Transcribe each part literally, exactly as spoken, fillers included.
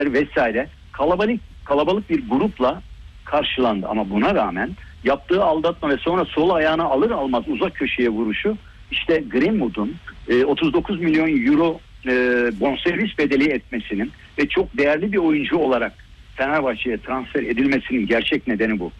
vesaire kalabalık kalabalık bir grupla karşılandı. Ama buna rağmen yaptığı aldatma ve sonra sol ayağını alır almaz uzak köşeye vuruşu, işte Greenwood'un e, otuz dokuz milyon euro e, bonservis bedeli etmesinin ve çok değerli bir oyuncu olarak Fenerbahçe'ye transfer edilmesinin gerçek nedeni bu.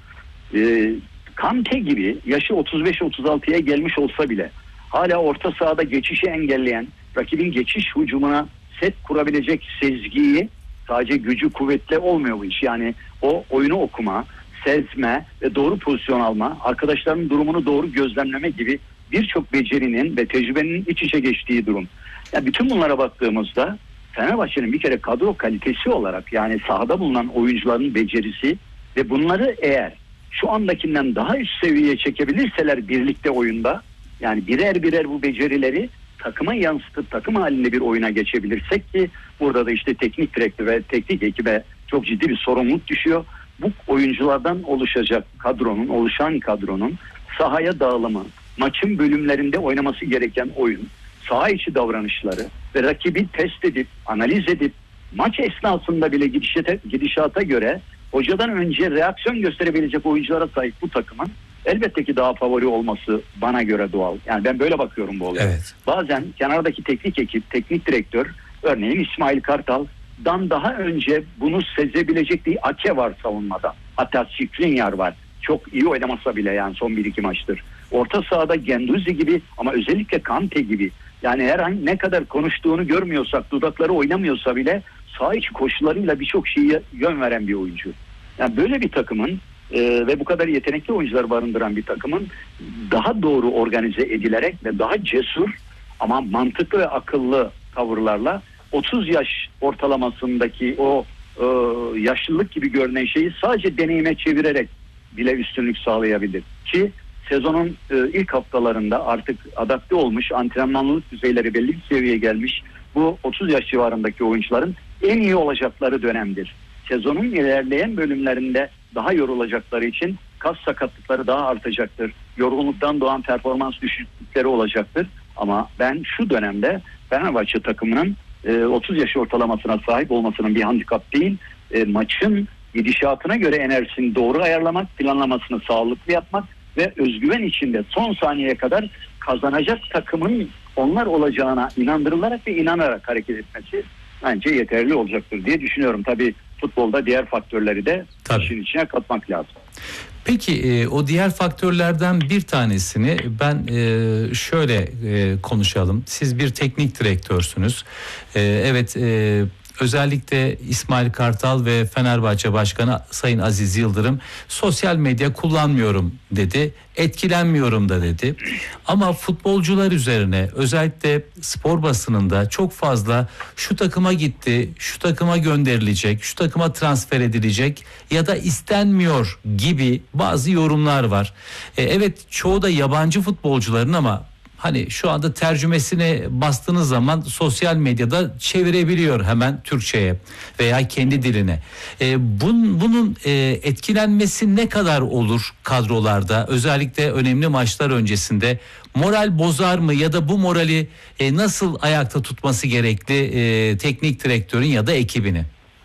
E, Kante gibi yaşı otuz beş otuz altıya gelmiş olsa bile hala orta sahada geçişi engelleyen, rakibin geçiş hücumuna set kurabilecek sezgiyi, sadece gücü kuvvetle olmuyor bu iş. Yani o oyunu okuma, sezme ve doğru pozisyon alma, arkadaşlarının durumunu doğru gözlemleme gibi birçok becerinin ve tecrübenin iç içe geçtiği durum. Yani bütün bunlara baktığımızda Fenerbahçe'nin bir kere kadro kalitesi olarak, yani sahada bulunan oyuncuların becerisi ve bunları eğer şu andakinden daha üst seviyeye çekebilirseler birlikte oyunda, yani birer birer bu becerileri takıma yansıtıp takım halinde bir oyuna geçebilirsek, ki burada da işte teknik direktör ve teknik ekibe çok ciddi bir sorumluluk düşüyor. Bu oyunculardan oluşacak kadronun, oluşan kadronun sahaya dağılımı, maçın bölümlerinde oynaması gereken oyun, saha içi davranışları ve rakibi test edip, analiz edip, maç esnasında bile gidişata, gidişata göre hocadan önce reaksiyon gösterebilecek oyunculara sahip bu takımın elbette ki daha favori olması bana göre doğal. Yani ben böyle bakıyorum bu olaya. Evet. Bazen kenardaki teknik ekip, teknik direktör, örneğin İsmail Kartal'dan daha önce bunu sezebilecek bir Ake var savunmada. Hatta Skriniar var. Çok iyi oynamasa bile, yani son bir iki maçtır. Orta sahada Guendouzi gibi, ama özellikle Kante gibi. Yani herhangi ne kadar konuştuğunu görmüyorsak, dudakları oynamıyorsa bile saha içi koşularıyla birçok şeyi yön veren bir oyuncu. Yani böyle bir takımın e, ve bu kadar yetenekli oyuncular barındıran bir takımın daha doğru organize edilerek ve daha cesur ama mantıklı ve akıllı tavırlarla otuz yaş ortalamasındaki o e, yaşlılık gibi görünen şeyi sadece deneyime çevirerek bile üstünlük sağlayabilir. Ki sezonun e, ilk haftalarında artık adapte olmuş, antrenmanlılık düzeyleri belli bir seviyeye gelmiş bu otuz yaş civarındaki oyuncuların en iyi olacakları dönemdir. Sezonun ilerleyen bölümlerinde daha yorulacakları için kas sakatlıkları daha artacaktır. Yorgunluktan doğan performans düşüklükleri olacaktır. Ama ben şu dönemde Fenerbahçe takımının e, otuz yaş ortalamasına sahip olmasının bir handikap değil, e, maçın gidişatına göre enerjisini doğru ayarlamak, planlamasını sağlıklı yapmak ve özgüven içinde son saniyeye kadar kazanacak takımın onlar olacağına inandırılarak ve inanarak hareket etmesi bence yeterli olacaktır diye düşünüyorum. Tabii futbolda diğer faktörleri de Tabii. işin içine katmak lazım. Peki e, o diğer faktörlerden bir tanesini ben e, şöyle e, konuşalım. Siz bir teknik direktörsünüz. E, evet e, özellikle İsmail Kartal ve Fenerbahçe Başkanı Sayın Aziz Yıldırım sosyal medya kullanmıyorum dedi. Etkilenmiyorum da dedi. Ama futbolcular üzerine, özellikle spor basınında çok fazla şu takıma gitti, şu takıma gönderilecek, şu takıma transfer edilecek ya da istenmiyor gibi bazı yorumlar var. E, evet, çoğu da yabancı futbolcuların, ama hani şu anda tercümesine bastığınız zaman sosyal medyada çevirebiliyor hemen Türkçe'ye veya kendi diline. E, bun, bunun e, etkilenmesi ne kadar olur kadrolarda? Özellikle önemli maçlar öncesinde moral bozar mı, ya da bu morali e, nasıl ayakta tutması gerekli e, teknik direktörün ya da ekibini?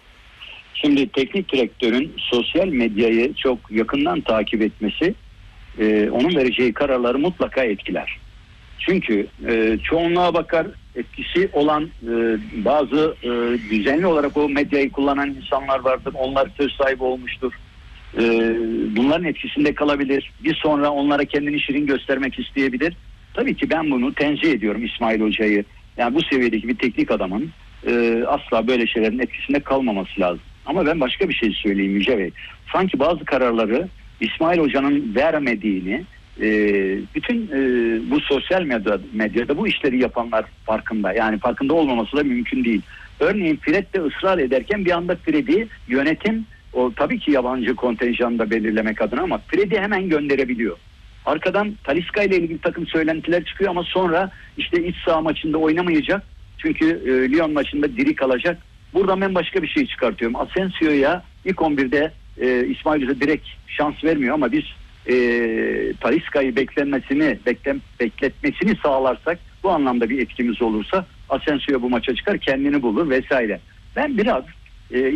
Şimdi teknik direktörün sosyal medyayı çok yakından takip etmesi e, onun vereceği kararları mutlaka etkiler. Çünkü e, çoğunluğa bakar, etkisi olan e, bazı e, düzenli olarak o medyayı kullanan insanlar vardır. Onlar söz sahibi olmuştur. E, bunların etkisinde kalabilir. Bir sonra onlara kendini şirin göstermek isteyebilir. Tabii ki ben bunu tenzih ediyorum, İsmail Hoca'yı. Yani bu seviyedeki bir teknik adamın e, asla böyle şeylerin etkisinde kalmaması lazım. Ama ben başka bir şey söyleyeyim Yüce Bey. Sanki bazı kararları İsmail Hoca'nın vermediğini, Ee, bütün e, bu sosyal medya, medyada bu işleri yapanlar farkında. Yani farkında olmaması da mümkün değil. Örneğin Fred de ısrar ederken bir anda Fred'i yönetim, o tabii ki yabancı kontenjanı belirlemek adına, ama Fred'i hemen gönderebiliyor. Arkadan Talisca ile ilgili takım söylentiler çıkıyor ama sonra işte iç saha maçında oynamayacak. Çünkü e, Lyon maçında diri kalacak. Buradan ben başka bir şey çıkartıyorum. Asensio'ya ilk on birde e, İsmail Hoca direkt şans vermiyor ama biz E, Talisca'yı beklenmesini beklen, bekletmesini sağlarsak, bu anlamda bir etkimiz olursa Asensio bu maça çıkar, kendini bulur vesaire. Ben biraz e,